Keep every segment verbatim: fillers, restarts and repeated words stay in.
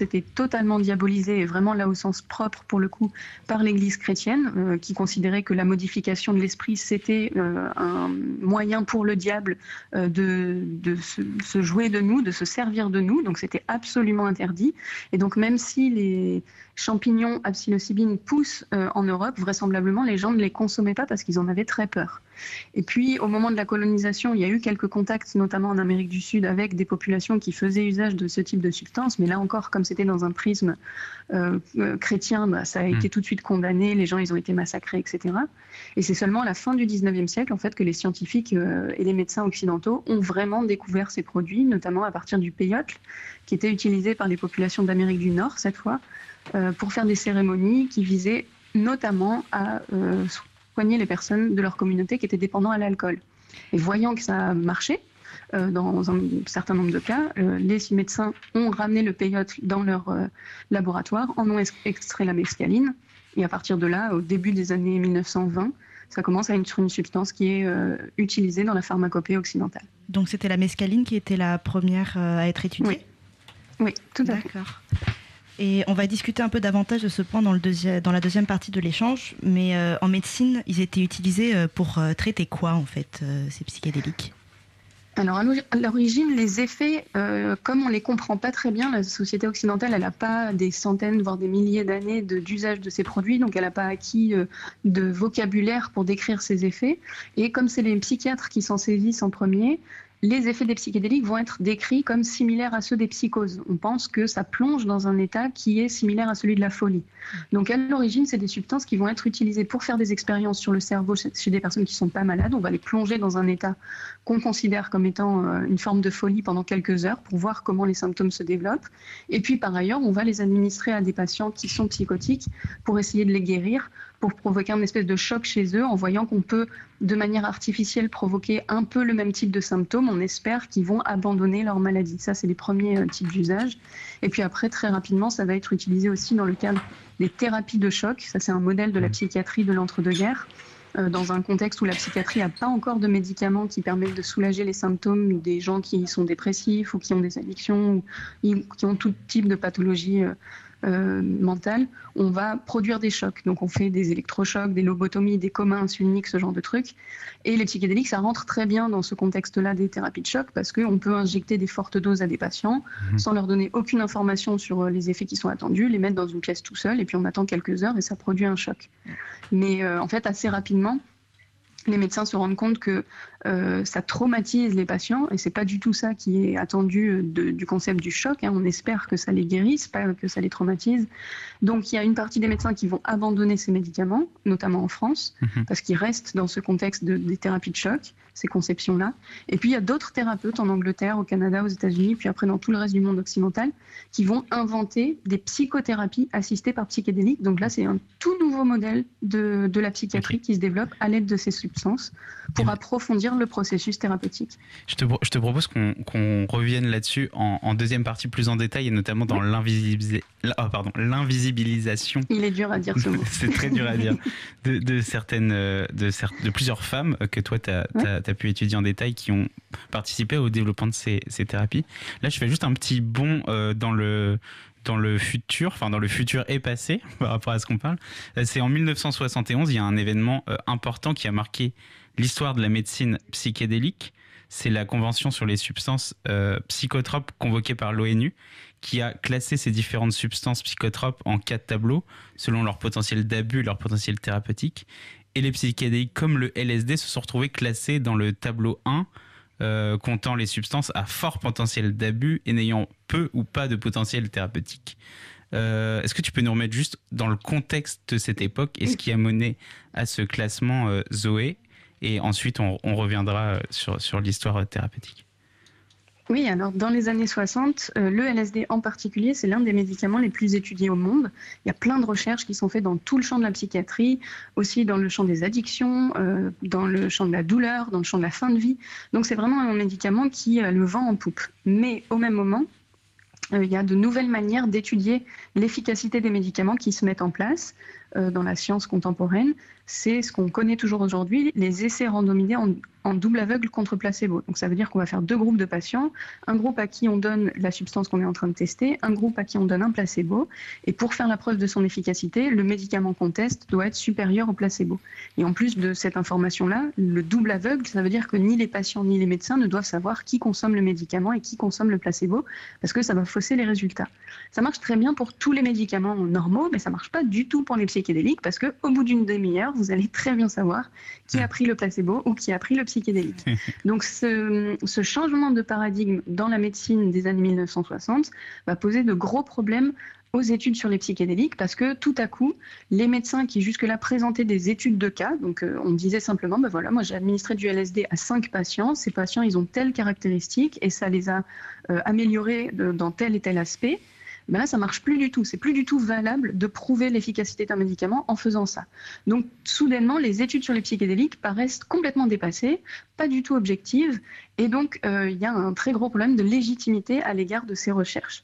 c'était totalement diabolisé, et vraiment là au sens propre pour le coup, par l'Église chrétienne, euh, qui considérait que la modification de l'esprit, c'était euh, un moyen pour le diable euh, de, de se, se jouer de nous, de se servir de nous, donc c'était absolument interdit. Et donc même si les champignons à psilocybine poussent euh, en Europe, vraisemblablement les gens ne les consommaient pas parce qu'ils en avaient très peur. Et puis, au moment de la colonisation, il y a eu quelques contacts, notamment en Amérique du Sud, avec des populations qui faisaient usage de ce type de substance. Mais là encore, comme c'était dans un prisme euh, euh, chrétien, bah, ça a été mmh. tout de suite condamné, les gens ils ont été massacrés, et cetera. Et c'est seulement à la fin du dix-neuvième siècle, en fait, que les scientifiques euh, et les médecins occidentaux ont vraiment découvert ces produits, notamment à partir du péyote, qui était utilisé par les populations d'Amérique du Nord, cette fois, euh, pour faire des cérémonies qui visaient notamment à euh, soigner les personnes de leur communauté qui étaient dépendants à l'alcool. Et voyant que ça marchait, euh, dans un certain nombre de cas, euh, les médecins ont ramené le péyote dans leur euh, laboratoire, en ont extrait la mescaline, et à partir de là, au début des années mille neuf cent vingt, ça commence à être une substance qui est euh, utilisée dans la pharmacopée occidentale. Donc c'était la mescaline qui était la première euh, à être étudiée ? Oui, oui, tout à fait. D'accord. Et on va discuter un peu davantage de ce point dans, le deuxi- dans la deuxième partie de l'échange. Mais euh, en médecine, ils étaient utilisés pour euh, traiter quoi, en fait, euh, ces psychédéliques ? Alors, à l'origine, les effets, euh, comme on ne les comprend pas très bien, la société occidentale, elle n'a pas des centaines, voire des milliers d'années de, d'usage de ces produits, donc elle n'a pas acquis euh, de vocabulaire pour décrire ces effets. Et comme c'est les psychiatres qui s'en saisissent en premier, les effets des psychédéliques vont être décrits comme similaires à ceux des psychoses. On pense que ça plonge dans un état qui est similaire à celui de la folie. Donc à l'origine, c'est des substances qui vont être utilisées pour faire des expériences sur le cerveau chez des personnes qui ne sont pas malades. On va les plonger dans un état qu'on considère comme étant une forme de folie pendant quelques heures pour voir comment les symptômes se développent. Et puis par ailleurs, on va les administrer à des patients qui sont psychotiques pour essayer de les guérir, pour provoquer un espèce de choc chez eux en voyant qu'on peut, de manière artificielle, provoquer un peu le même type de symptômes. On espère qu'ils vont abandonner leur maladie. Ça, c'est les premiers euh, types d'usage. Et puis après, très rapidement, ça va être utilisé aussi dans le cadre des thérapies de choc. Ça, c'est un modèle de la psychiatrie de l'entre-deux-guerres, euh, dans un contexte où la psychiatrie n'a pas encore de médicaments qui permettent de soulager les symptômes des gens qui sont dépressifs ou qui ont des addictions ou qui ont tout type de pathologie euh, Euh, mentale, on va produire des chocs. Donc on fait des électrochocs, des lobotomies, des comas insuliniques, ce genre de trucs. Et les psychédéliques, ça rentre très bien dans ce contexte-là des thérapies de choc parce qu'on peut injecter des fortes doses à des patients mmh. sans leur donner aucune information sur les effets qui sont attendus, les mettre dans une pièce tout seul et puis on attend quelques heures et ça produit un choc. Mais euh, en fait, assez rapidement, les médecins se rendent compte que euh, ça traumatise les patients et c'est pas du tout ça qui est attendu de, du concept du choc. Hein. On espère que ça les guérisse, pas que ça les traumatise. Donc il y a une partie des médecins qui vont abandonner ces médicaments, notamment en France, mmh. parce qu'ils restent dans ce contexte de, des thérapies de choc, ces conceptions-là. Et puis il y a d'autres thérapeutes en Angleterre, au Canada, aux États-Unis, puis après dans tout le reste du monde occidental, qui vont inventer des psychothérapies assistées par psychédéliques. Donc là, c'est un tout nouveau modèle de, de la psychiatrie okay. qui se développe à l'aide de ces substances pour Et approfondir le processus thérapeutique. Je te, je te propose qu'on, qu'on revienne là-dessus en, en deuxième partie plus en détail et notamment dans oui. l'invisibilis... oh, pardon, l'invisibilisation. Il est dur à dire ce mot. C'est très dur à dire. De, de, certaines, de, cer- de plusieurs femmes que toi, tu as ouais. pu étudier en détail qui ont participé au développement de ces, ces thérapies. Là, je fais juste un petit bond euh, dans le... dans le futur, enfin dans le futur et passé par rapport à ce qu'on parle. C'est en dix-neuf cent soixante et onze, il y a un événement euh, important qui a marqué l'histoire de la médecine psychédélique. C'est la Convention sur les substances euh, psychotropes convoquée par l'ONU qui a classé ces différentes substances psychotropes en quatre tableaux selon leur potentiel d'abus et leur potentiel thérapeutique. Et les psychédéliques comme le L S D se sont retrouvés classés dans le tableau un Euh, comptant les substances à fort potentiel d'abus et n'ayant peu ou pas de potentiel thérapeutique. Euh, est-ce que tu peux nous remettre juste dans le contexte de cette époque et ce qui a mené à ce classement, euh, Zoé, et ensuite on, on reviendra sur, sur l'histoire thérapeutique. Oui, alors dans les années soixante, euh, le L S D en particulier, c'est l'un des médicaments les plus étudiés au monde. Il y a plein de recherches qui sont faites dans tout le champ de la psychiatrie, aussi dans le champ des addictions, euh, dans le champ de la douleur, dans le champ de la fin de vie. Donc c'est vraiment un médicament qui a le vent en poupe. Mais au même moment, euh, il y a de nouvelles manières d'étudier l'efficacité des médicaments qui se mettent en place. euh, dans la science contemporaine, c'est ce qu'on connaît toujours aujourd'hui, les essais randomisés en, en double aveugle contre placebo. Donc ça veut dire qu'on va faire deux groupes de patients, un groupe à qui on donne la substance qu'on est en train de tester, un groupe à qui on donne un placebo, et pour faire la preuve de son efficacité, le médicament qu'on teste doit être supérieur au placebo. Et en plus de cette information-là, le double aveugle, ça veut dire que ni les patients ni les médecins ne doivent savoir qui consomme le médicament et qui consomme le placebo, parce que ça va fausser les résultats. Ça marche très bien pour tous les médicaments normaux, mais ça ne marche pas du tout pour les psychédéliques, parce qu'au bout d'une demi-heure, vous allez très bien savoir qui a pris le placebo ou qui a pris le psychédélique. Donc ce, ce changement de paradigme dans la médecine des années mille neuf cent soixante va poser de gros problèmes aux études sur les psychédéliques, parce que tout à coup, les médecins qui jusque-là présentaient des études de cas, donc euh, on disait simplement, ben voilà, moi j'ai administré du L S D à cinq patients, ces patients ils ont telles caractéristiques et ça les a euh, améliorés de, dans tel et tel aspect. Ben là, ça marche plus du tout. C'est plus du tout valable de prouver l'efficacité d'un médicament en faisant ça. Donc, soudainement, les études sur les psychédéliques paraissent complètement dépassées, pas du tout objectives, et donc il euh, y a un très gros problème de légitimité à l'égard de ces recherches.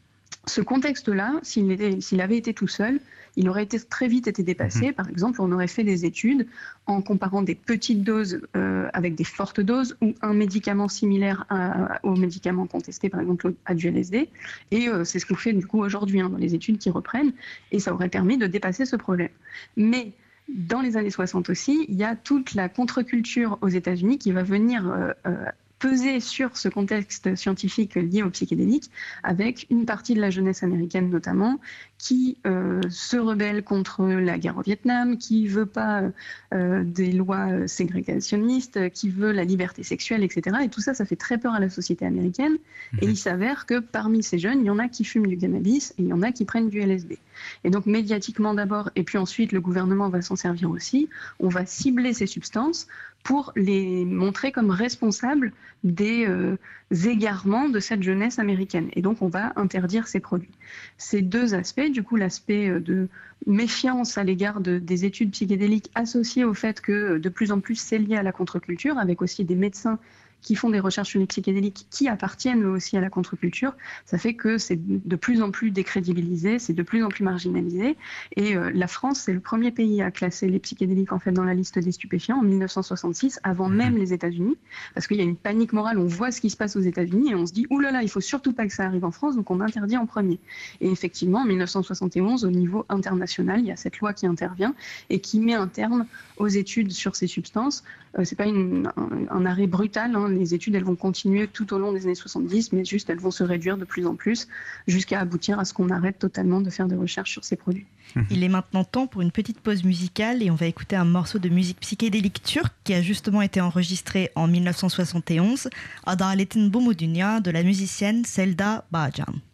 Ce contexte-là, s'il, était, s'il avait été tout seul, il aurait été, très vite été dépassé. Mmh. Par exemple, on aurait fait des études en comparant des petites doses euh, avec des fortes doses ou un médicament similaire à, aux médicaments contestés, par exemple à du L S D. Et euh, c'est ce qu'on fait du coup aujourd'hui hein, dans les études qui reprennent. Et ça aurait permis de dépasser ce problème. Mais dans les années soixante aussi, il y a toute la contre-culture aux États-Unis qui va venir euh, euh, peser sur ce contexte scientifique lié aux psychédéliques, avec une partie de la jeunesse américaine notamment, qui euh, se rebelle contre la guerre au Vietnam, qui veut pas euh, des lois ségrégationnistes, qui veut la liberté sexuelle, et cetera. Et tout ça, ça fait très peur à la société américaine. Mmh. Et il s'avère que parmi ces jeunes, il y en a qui fument du cannabis et il y en a qui prennent du L S D. Et donc médiatiquement d'abord, et puis ensuite le gouvernement va s'en servir aussi, on va cibler ces substances pour les montrer comme responsables des euh, égarements de cette jeunesse américaine. Et donc on va interdire ces produits. Ces deux aspects, du coup l'aspect de méfiance à l'égard de, des études psychédéliques associées au fait que de plus en plus c'est lié à la contre-culture, avec aussi des médecins qui font des recherches sur les psychédéliques qui appartiennent eux aussi à la contre-culture, ça fait que c'est de plus en plus décrédibilisé, c'est de plus en plus marginalisé. Et euh, la France, c'est le premier pays à classer les psychédéliques en fait dans la liste des stupéfiants en mille neuf cent soixante-six, avant même les États-Unis, parce qu'il y a une panique morale, on voit ce qui se passe aux États-Unis et on se dit « Ouh là là, il faut surtout pas que ça arrive en France, donc on interdit en premier ». Et effectivement, en mille neuf cent soixante et onze, au niveau international, il y a cette loi qui intervient et qui met un terme aux études sur ces substances. Euh, c'est pas une, un, un arrêt brutal, hein. Les études, elles vont continuer tout au long des années soixante-dix, mais juste, elles vont se réduire de plus en plus jusqu'à aboutir à ce qu'on arrête totalement de faire des recherches sur ces produits. Il est maintenant temps pour une petite pause musicale et on va écouter un morceau de musique psychédélique turque qui a justement été enregistré en mille neuf cent soixante et onze, Adaletin Bu Mu Dünya de la musicienne Selda Bağcan.